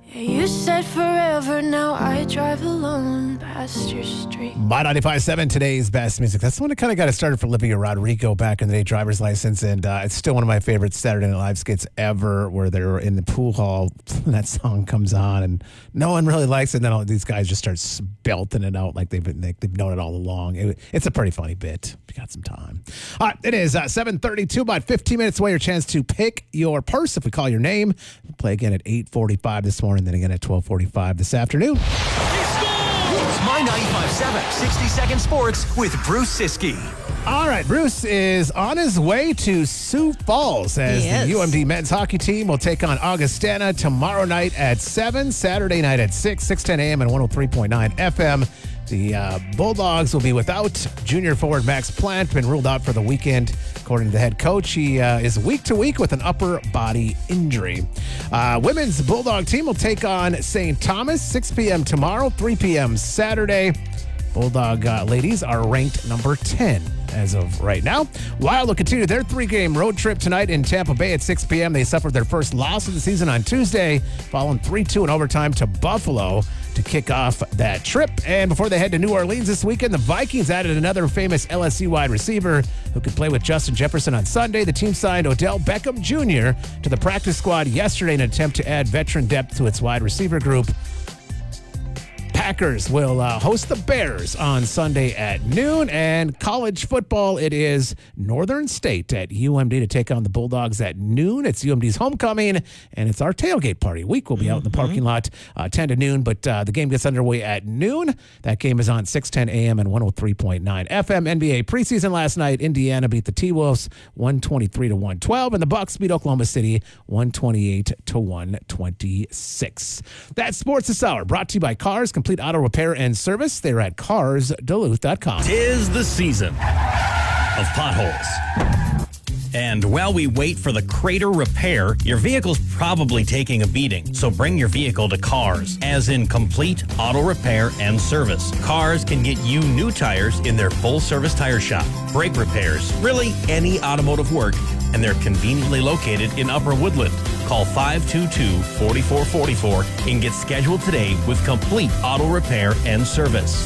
You said forever, now I drive alone past your street. By 95.7, today's best music. That's the one that kind of got it started for Olivia Rodrigo back in the day, Driver's License, and it's still one of my favorite Saturday Night Live skits ever, where they're in the pool hall, and that song comes on, and no one really likes it, and then all these guys just start belting it out like they've known it all along. It's a pretty funny bit, if you got some time. All right, it is 7:32, about 15 minutes away, your chance to pick your purse if we call your name. We'll play again at 8:45 this morning, then again at 12:45 this afternoon. It's My 95.7 60-second sports with Bruce Siskey. All right, Bruce is on his way to Sioux Falls as the UMD men's hockey team will take on Augustana tomorrow night at 7, Saturday night at 6:10 a.m. and 103.9 FM. The Bulldogs will be without junior forward Max Plant, been ruled out for the weekend. According to the head coach, he is week to week with an upper body injury. Women's Bulldog team will take on St. Thomas, 6 p.m. tomorrow, 3 p.m. Saturday. Bulldog ladies are ranked number 10 as of right now. Wild will continue their 3-game road trip tonight in Tampa Bay at 6 p.m. They suffered their first loss of the season on Tuesday, following 3-2 in overtime to Buffalo to kick off that trip. And before they head to New Orleans this weekend, the Vikings added another famous LSU wide receiver who could play with Justin Jefferson on Sunday. The team signed Odell Beckham Jr. to the practice squad yesterday in an attempt to add veteran depth to its wide receiver group. Packers will host the Bears on Sunday at noon. And college football, it is Northern State at UMD to take on the Bulldogs at noon. It's UMD's homecoming, and it's our tailgate party week. We'll be out in the parking lot 10 to noon, but the game gets underway at noon. That game is on 6:10 a.m. and 103.9 FM. NBA preseason last night, Indiana beat the T-Wolves 123-112, and the Bucks beat Oklahoma City 128-126. That's Sports This Hour, brought to you by Cars Complete Auto Repair and Service. They're at carsduluth.com. 'Tis the season of potholes. And while we wait for the crater repair, your vehicle's probably taking a beating. So bring your vehicle to Cars, as in Complete Auto Repair and Service. Cars can get you new tires in their full-service tire shop, brake repairs, really any automotive work, and they're conveniently located in Upper Woodland. Call 522-4444 and get scheduled today with Complete Auto Repair and Service.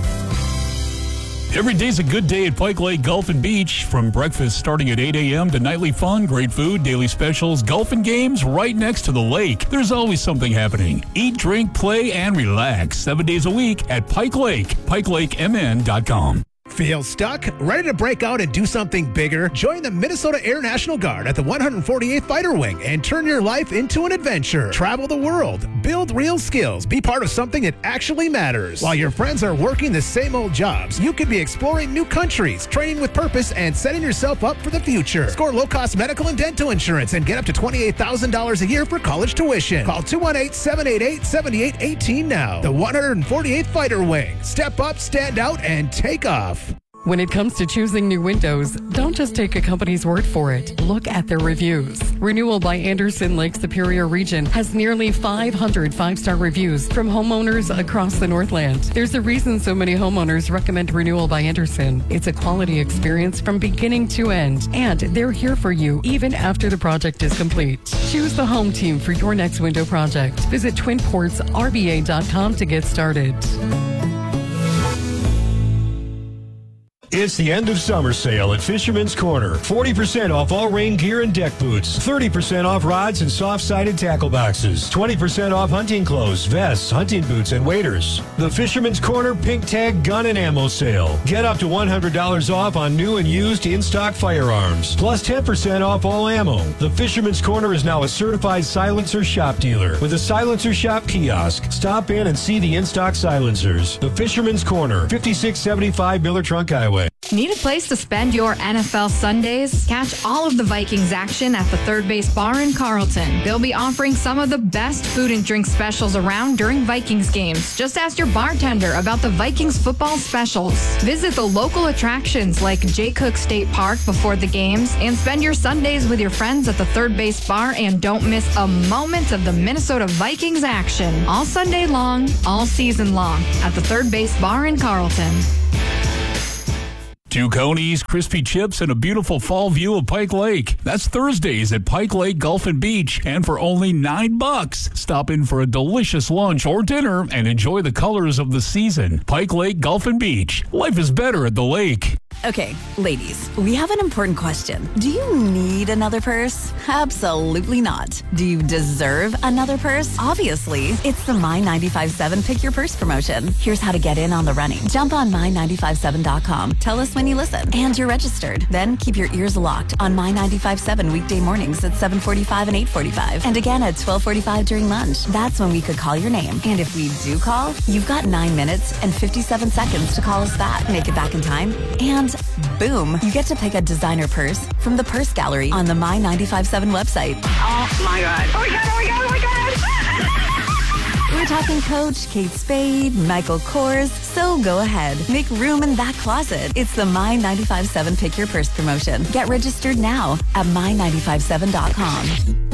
Every day's a good day at Pike Lake Golf and Beach. From breakfast starting at 8 a.m. to nightly fun, great food, daily specials, golf and games right next to the lake. There's always something happening. Eat, drink, play, and relax 7 days a week at Pike Lake. PikeLakeMN.com. Feel stuck? Ready to break out and do something bigger? Join the Minnesota Air National Guard at the 148th Fighter Wing and turn your life into an adventure. Travel the world, build real skills, be part of something that actually matters. While your friends are working the same old jobs, you could be exploring new countries, training with purpose, and setting yourself up for the future. Score low-cost medical and dental insurance and get up to $28,000 a year for college tuition. Call 218-788-7818 now. The 148th Fighter Wing. Step up, stand out, and take off. When it comes to choosing new windows, don't just take a company's word for it. Look at their reviews. Renewal by Anderson Lake Superior Region has nearly 500 five-star reviews from homeowners across the Northland. There's a reason so many homeowners recommend Renewal by Anderson. It's a quality experience from beginning to end, and they're here for you even after the project is complete. Choose the home team for your next window project. Visit TwinPortsRBA.com to get started. It's the end of summer sale at Fisherman's Corner. 40% off all rain gear and deck boots. 30% off rods and soft-sided tackle boxes. 20% off hunting clothes, vests, hunting boots, and waders. The Fisherman's Corner Pink Tag Gun and Ammo Sale. Get up to $100 off on new and used in-stock firearms. Plus 10% off all ammo. The Fisherman's Corner is now a certified silencer shop dealer with a silencer shop kiosk. Stop in and see the in-stock silencers. The Fisherman's Corner, 5675 Miller Trunk Highway. Need a place to spend your NFL Sundays? Catch all of the Vikings action at the Third Base Bar in Carlton. They'll be offering some of the best food and drink specials around during Vikings games. Just ask your bartender about the Vikings football specials. Visit the local attractions like Jay Cook State Park before the games and spend your Sundays with your friends at the Third Base Bar, and don't miss a moment of the Minnesota Vikings action. All Sunday long, all season long at the Third Base Bar in Carlton. 2 conies, crispy chips, and a beautiful fall view of Pike Lake. That's Thursdays at Pike Lake Golf and Beach. And for only $9, stop in for a delicious lunch or dinner and enjoy the colors of the season. Pike Lake Golf and Beach. Life is better at the lake. Okay, ladies, we have an important question. Do you need another purse? Absolutely not. Do you deserve another purse? Obviously. It's the My957 Pick Your Purse promotion. Here's how to get in on the running. Jump on My957.com. Tell us when you listen. And you're registered. Then keep your ears locked on My957 weekday mornings at 7:45 and 8:45. And again at 12:45 during lunch. That's when we could call your name. And if we do call, you've got 9 minutes and 57 seconds to call us back. Make it back in time. And boom, you get to pick a designer purse from the Purse Gallery on the My957 website. Oh my God. Oh my God, oh my God, oh my God. We're talking Coach, Kate Spade, Michael Kors. So go ahead. Make room in that closet. It's the My957 Pick Your Purse promotion. Get registered now at My957.com.